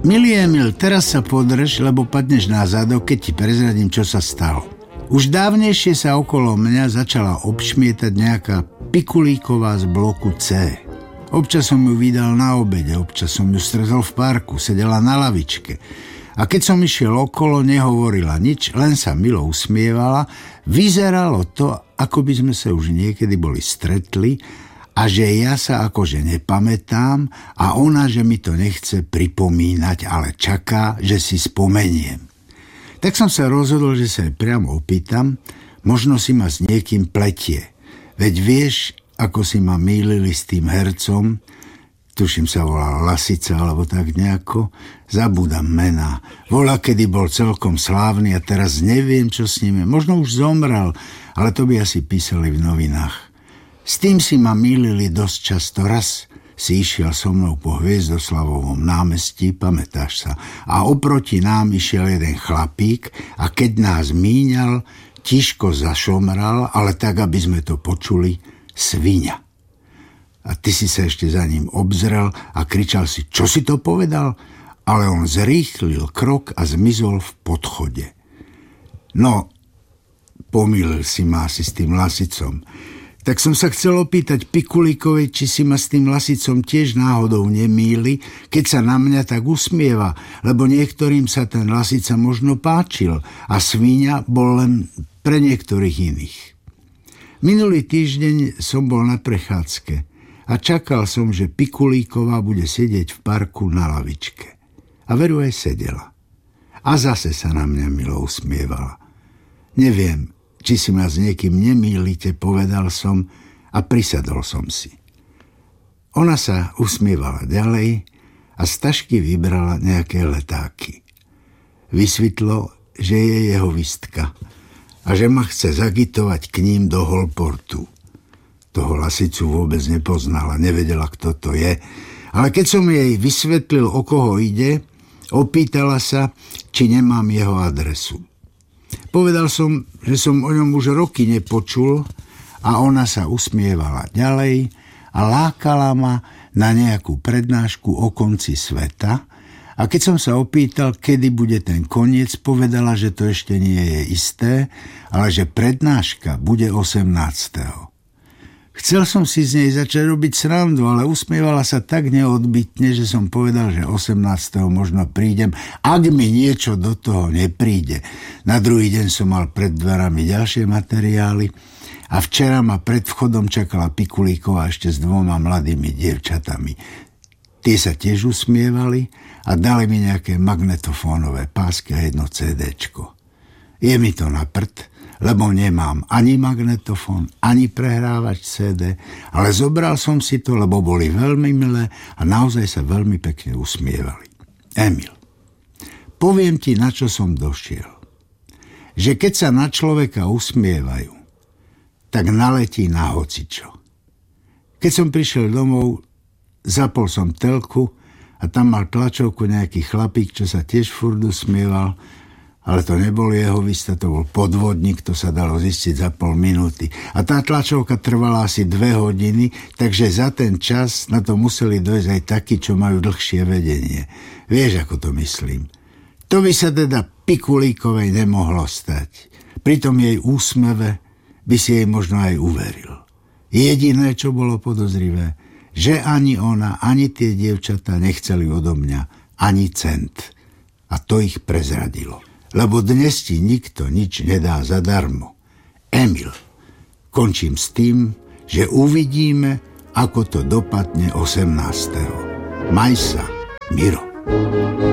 Milý Emil, teraz sa podrž, lebo padneš na zadok, keď ti prezradím, čo sa stalo. Už dávnejšie sa okolo mňa začala obšmietať nejaká Pikulíková z bloku C. Občas som ju videl na obede, občas som ju stretol v parku, sedela na lavičke. A keď som išiel okolo, nehovorila nič, len sa milo usmievala. Vyzeralo to, ako by sme sa už niekedy boli stretli a že ja sa akože nepamätám a ona, že mi to nechce pripomínať, ale čaká, že si spomeniem. Tak som sa rozhodol, že sa jej priamo opýtam, možno si ma s niekým pletie. Veď vieš, ako si ma mýlili s tým hercom, tuším sa volal Lasica, alebo tak nejako, zabúdam mená. Voľa, kedy bol celkom slávny a teraz neviem, čo s ním je. Možno už zomrel, ale to by asi písali v novinách. S tým si ma mýlili dosť často. Raz si išiel so mnou po Hviezdoslavovom námestí, pamätáš sa, a oproti nám išiel jeden chlapík a keď nás míňal, tiško zašomral, ale tak, aby sme to počuli, sviňa. A ty si sa ešte za ním obzrel a kričal si, čo si to povedal? Ale on zrýchlil krok a zmizol v podchode. No, pomýlil si ma asi s tým Lasicom. Tak som sa chcel opýtať Pikulíkovej, či si ma s tým Lasicom tiež náhodou nemýli, keď sa na mňa tak usmieva, lebo niektorým sa ten Lasica možno páčil a svíňa bol len pre niektorých iných. Minulý týždeň som bol na prechádzke a čakal som, že Pikulíková bude sedieť v parku na lavičke. A veru aj sedela. A zase sa na mňa milo usmievala. Neviem, či si ma s niekým nemýlite, povedal som a prisadol som si. Ona sa usmievala ďalej a z tašky vybrala nejaké letáky. Vysvetlo, že je jeho vistka a že ma chce zagitovať k ním do Holportu. Toho Lasicu vôbec nepoznala, nevedela, kto to je, ale keď som jej vysvetlil, o koho ide, opýtala sa, či nemám jeho adresu. Povedal som, že som o ňom už roky nepočul a ona sa usmievala ďalej a lákala ma na nejakú prednášku o konci sveta a keď som sa opýtal, kedy bude ten koniec, povedala, že to ešte nie je isté, ale že prednáška bude 18. Chcel som si z nej začať robiť srandu, ale usmievala sa tak neodbytne, že som povedal, že 18. možno prídem, ak mi niečo do toho nepríde. Na druhý deň som mal pred dverami ďalšie materiály a včera ma pred vchodom čakala Pikulíková ešte s 2 mladými dievčatami. Tie sa tiež usmievali a dali mi nejaké magnetofónové pásky a jedno CDčko. Je mi to na prd, lebo nemám ani magnetofón, ani prehrávač CD, ale zobral som si to, lebo boli veľmi milé a naozaj sa veľmi pekne usmievali. Emil, poviem ti, na čo som došiel. Že keď sa na človeka usmievajú, tak naletí na hocičo. Keď som prišiel domov, zapol som telku a tam mal tlačovku nejaký chlapík, čo sa tiež furt usmieval, ale to nebol jeho vista, to bol podvodník, to sa dalo zistiť za pol minúty. A tá tlačovka trvala asi 2 hodiny, takže za ten čas na to museli dojsť aj takí, čo majú dlhšie vedenie. Vieš, ako to myslím. To by sa teda Pikulíkovej nemohlo stať. Pri tom jej úsmeve by si jej možno aj uveril. Jediné, čo bolo podozrivé, že ani ona, ani tie dievčatá nechceli odo mňa ani cent. A to ich prezradilo. Lebo dnes ti nikto nič nedá zadarmo. Emil, končím s tým, že uvidíme, ako to dopadne 18. Maj sa, Miro.